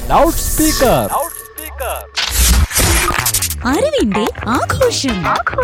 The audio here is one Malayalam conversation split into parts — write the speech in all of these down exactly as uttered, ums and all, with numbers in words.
Loud speaker. അറിവിന്റെ ആഘോഷം.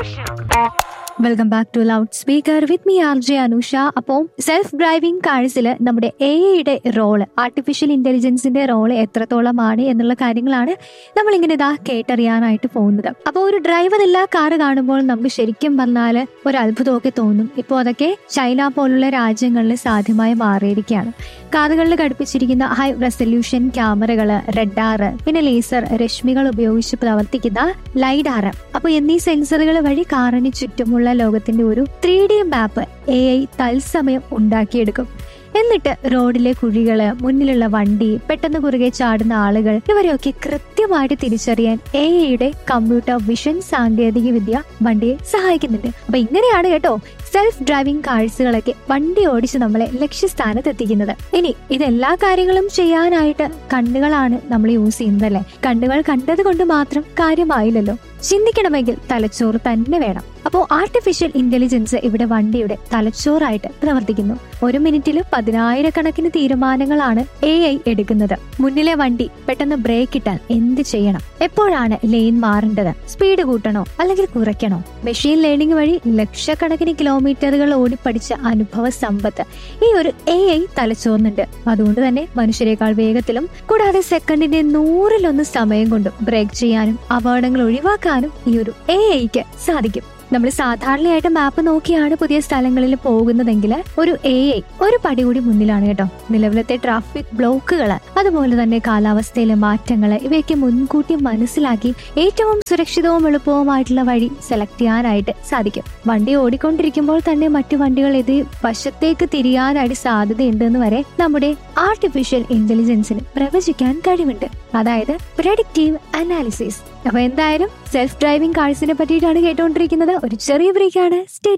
Welcome back to loud speaker with me R J Anusha. അപ്പോൾ സെൽഫ് ഡ്രൈവിംഗ് കാഴ്സിൽ നമ്മുടെ എ ഐയുടെ റോള്, ആർട്ടിഫിഷ്യൽ ഇന്റലിജൻസിന്റെ റോള് എത്രത്തോളമാണ് എന്നുള്ള കാര്യങ്ങളാണ് നമ്മളിങ്ങനെ ഇതാ കേട്ടറിയാനായിട്ട് പോകുന്നത്. അപ്പോൾ ഒരു ഡ്രൈവർ എല്ലാ കാറ് കാണുമ്പോൾ നമുക്ക് ശരിക്കും പറഞ്ഞാൽ ഒരു അത്ഭുതമൊക്കെ തോന്നും. ഇപ്പോൾ അതൊക്കെ ചൈന പോലുള്ള രാജ്യങ്ങളിൽ സാധ്യമായി മാറിയിരിക്കുകയാണ്. കാറുകളിൽ ഘടിപ്പിച്ചിരിക്കുന്ന ഹൈ റെസൊല്യൂഷൻ ക്യാമറകള്, റെഡാറ്, പിന്നെ ലേസർ രശ്മികൾ ഉപയോഗിച്ച് പ്രവർത്തിക്കുന്ന ലൈഡാറ്, അപ്പൊ എന്നീ സെൻസറുകൾ വഴി കാറിന് ചുറ്റുമുള്ള ലോകത്തിന്റെ ഒരു three D map A I തത്സമയം ഉണ്ടാക്കിയെടുക്കും. എന്നിട്ട് റോഡിലെ കുഴികള്, മുന്നിലുള്ള വണ്ടി, പെട്ടെന്ന് കുറുകെ ചാടുന്ന ആളുകൾ, ഇവരെയൊക്കെ കൃത്യമായിട്ട് തിരിച്ചറിയാൻ എ ഐയുടെ കമ്പ്യൂട്ടർ വിഷൻ സാങ്കേതിക വിദ്യ വണ്ടിയെ സഹായിക്കുന്നുണ്ട്. അപ്പൊ ഇങ്ങനെയാണ് കേട്ടോ സെൽഫ് ഡ്രൈവിംഗ് കാഴ്സുകളൊക്കെ വണ്ടി ഓടിച്ച് നമ്മളെ ലക്ഷ്യസ്ഥാനത്ത് എത്തിക്കുന്നത്. ഇനി ഇതെല്ലാ കാര്യങ്ങളും ചെയ്യാനായിട്ട് കണ്ണുകളാണ് നമ്മൾ യൂസ് ചെയ്യുന്നതല്ലേ. കണ്ണുകൾ കണ്ടത് കൊണ്ട് മാത്രം കാര്യമായില്ലല്ലോ. ചിന്തിക്കണമെങ്കിൽ തലച്ചോറ് തന്നെ വേണം. അപ്പോൾ ആർട്ടിഫിഷ്യൽ ഇന്റലിജൻസ് ഇവിടെ വണ്ടിയുടെ തലച്ചോറായിട്ട് പ്രവർത്തിക്കുന്നു. ഒരു മിനിറ്റിൽ പതിനായിരക്കണക്കിന് തീരുമാനങ്ങളാണ് എ ഐ എടുക്കുന്നത്. മുന്നിലെ വണ്ടി പെട്ടെന്ന് ബ്രേക്ക് ഇട്ടാൽ എന്ത് ചെയ്യണം, എപ്പോഴാണ് ലെയിൻ മാറേണ്ടത്, സ്പീഡ് കൂട്ടണോ അല്ലെങ്കിൽ കുറയ്ക്കണോ, മെഷീൻ ലേണിംഗ് വഴി ലക്ഷക്കണക്കിന് കിലോമീറ്ററുകൾ ഓടിപ്പടിച്ച അനുഭവ സമ്പത്ത് ഈ ഒരു എ ഐ തലച്ചോറിനുണ്ട്. അതുകൊണ്ട് തന്നെ മനുഷ്യരെക്കാൾ വേഗത്തിലും കൂടാതെ സെക്കൻഡിന്റെ നൂറിലൊന്ന് സമയം കൊണ്ടും ബ്രേക്ക് ചെയ്യാനും അപകടങ്ങൾ ഒഴിവാക്കാനും ഈ ഒരു എ ഐക്ക് സാധിക്കും. നമ്മൾ സാധാരണയായിട്ട് മാപ്പ് നോക്കിയാണ് പുതിയ സ്ഥലങ്ങളിൽ പോകുന്നതെങ്കിൽ ഒരു എ ഐ ഒരു പടി കൂടി മുന്നിലാണ് കേട്ടോ. നിലവിലത്തെ ട്രാഫിക് ബ്ലോക്കുകൾ, അതുപോലെ തന്നെ കാലാവസ്ഥയിലെ മാറ്റങ്ങൾ, ഇവയൊക്കെ മുൻകൂട്ടി മനസ്സിലാക്കി ഏറ്റവും സുരക്ഷിതവും എളുപ്പവുമായിട്ടുള്ള വഴി സെലക്ട് ചെയ്യാനായിട്ട് സാധിക്കും. വണ്ടി ഓടിക്കൊണ്ടിരിക്കുമ്പോൾ തന്നെ മറ്റു വണ്ടികൾ ഇത് വശത്തേക്ക് തിരിയാനായിട്ട് സാധ്യതയുണ്ടെന്ന് വരെ നമ്മുടെ ആർട്ടിഫിഷ്യൽ ഇന്റലിജൻസിന് പ്രവചിക്കാൻ കഴിവുണ്ട്. അതായത് പ്രെഡിക്റ്റീവ് അനാലിസിസ്. അപ്പൊ എന്തായാലും സെൽഫ് ഡ്രൈവിംഗ് കാഴ്സിനെ പറ്റിയിട്ടാണ് കേട്ടുകൊണ്ടിരിക്കുന്നത്. ഒരു ചെറിയ ബ്രേക്കാണ്. സ്റ്റേ